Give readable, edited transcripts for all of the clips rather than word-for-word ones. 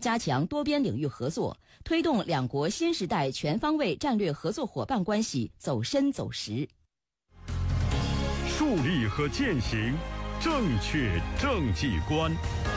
加强多边领域合作，推动两国新时代全方位战略合作伙伴关系走深走实。 树立和践行正确政绩观。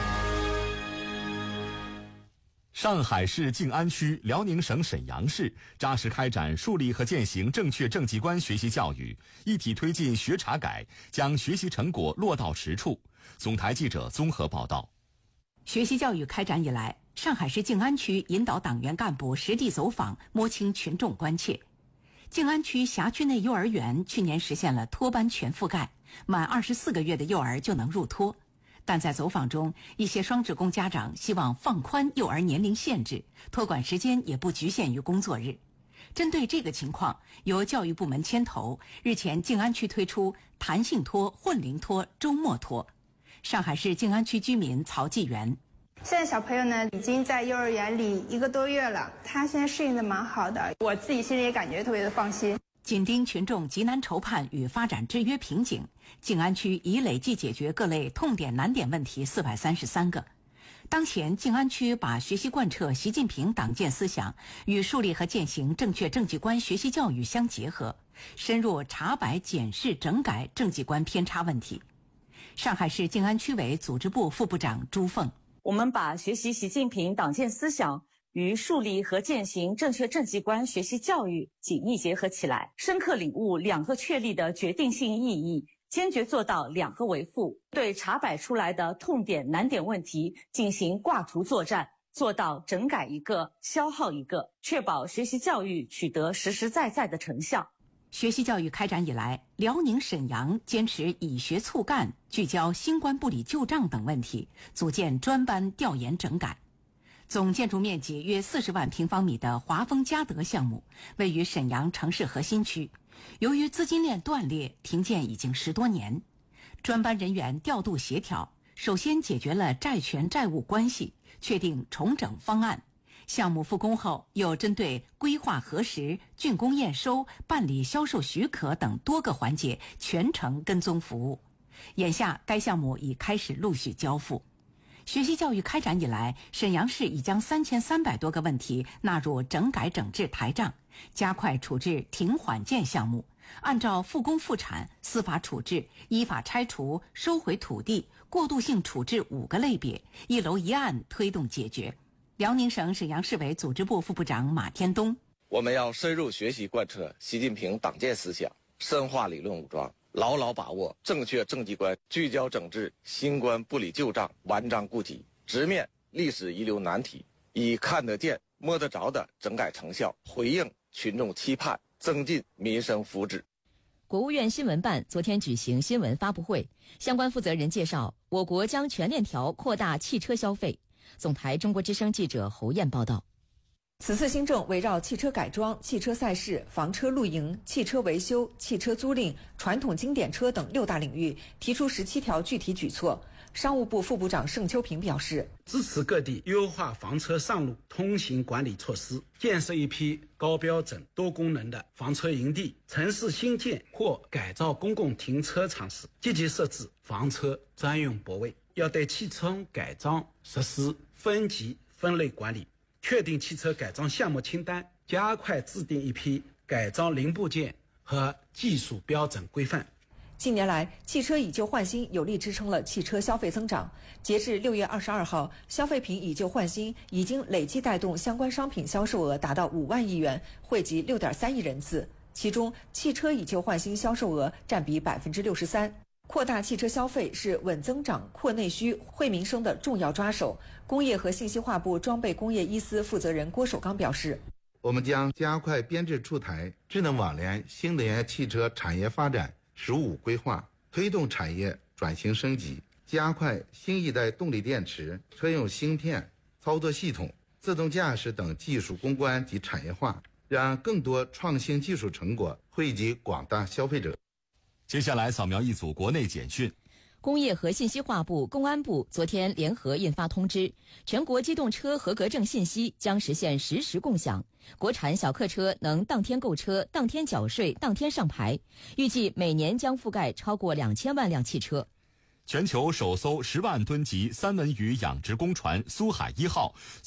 上海市静安区、辽宁省沈阳市扎实开展树立和践行正确政绩观学习教育，一体推进学查改，将学习成果落到实处。总台记者综合报道。 学习教育开展以来，上海市静安区引导党员干部实地走访，摸清群众关切。静安区辖区内幼儿园去年实现了托班全覆盖，满24个月的幼儿就能入托。但在走访中，一些双职工家长希望放宽幼儿年龄限制，托管时间也不局限于工作日。针对这个情况，由教育部门牵头，日前静安区推出弹性托、混龄托、周末托。上海市静安区居民曹继元： 现在小朋友呢已经在幼儿园里1个多月了，他现在适应的蛮好的，我自己心里也感觉特别的放心。 紧盯群众急难筹盼与发展制约瓶颈，静安区已累计解决各类痛点难点问题433个。当前，静安区把学习贯彻习近平党建思想与树立和践行正确政绩观学习教育相结合，深入查摆检视整改政绩观偏差问题。上海市静安区委组织部副部长朱凤： 我们把学习习近平党建思想与树立和践行正确政绩观学习教育紧密结合起来，深刻领悟2个确立的决定性意义，坚决做到2个维护，对查摆出来的痛点难点问题进行挂图作战，做到整改一个消耗一个，确保学习教育取得实实在在的成效。 学习教育开展以来，辽宁沈阳坚持以学促干，聚焦新冠不理旧账等问题，组建专班调研整改。总建筑面积约40万平方米的华丰嘉德项目位于沈阳城市核心区，由于资金链断裂，停建已经10多年。专班人员调度协调，首先解决了债权债务关系，确定重整方案。项目复工后，又针对规划核实、竣工验收、办理销售许可等多个环节全程跟踪服务。眼下，该项目已开始陆续交付。学习教育开展以来，沈阳市已将3300多个问题纳入整改整治台账，加快处置停缓建项目，按照复工复产、司法处置、依法拆除、收回土地、过渡性处置5个类别，一楼一案推动解决。辽宁省沈阳市委组织部副部长马天东： 我们要深入学习贯彻习近平党建思想，深化理论武装，牢牢把握正确政绩观，聚焦整治新冠不理旧账、顽瘴痼疾，直面历史遗留难题，以看得见、摸得着的整改成效回应群众期盼，增进民生福祉。 国务院新闻办昨天举行新闻发布会，相关负责人介绍，我国将全链条扩大汽车消费。总台中国之声记者侯燕报道。 此次新政围绕汽车改装、汽车赛事、房车露营、汽车维修、汽车租赁、传统经典车等6大领域，提出17条具体举措。商务部副部长盛秋平表示， 支持各地优化房车上路通行管理措施，建设一批高标准、多功能的房车营地，城市新建或改造公共停车场时，积极设置房车专用泊位。要对汽车改装实施分级分类管理，确定汽车改装项目清单，加快制定一批改装零部件和技术标准规范。 近年来，汽车以旧换新有力支撑了汽车消费增长。截至6月22号，消费品以旧换新已经累计带动相关商品销售额达到5万亿元，惠及6.3亿人次。其中，汽车以旧换新销售额占比63%。扩大汽车消费是稳增长、扩内需、惠民生的重要抓手。工业和信息化部装备工业一司负责人郭守刚表示， 我们将加快编制出台智能网联新能源汽车产业发展15规划，推动产业转型升级，加快新一代动力电池、车用芯片、操作系统、自动驾驶等技术攻关及产业化，让更多创新技术成果惠及广大消费者。 接下来扫描一组国内简讯。 工业和信息化部、公安部昨天联合印发通知，全国机动车合格证信息将实现实时共享，国产小客车能当天购车、当天缴税、当天上牌，预计每年将覆盖超过2000万辆汽车。 全球首艘10万吨级三文鱼养殖工船苏海1号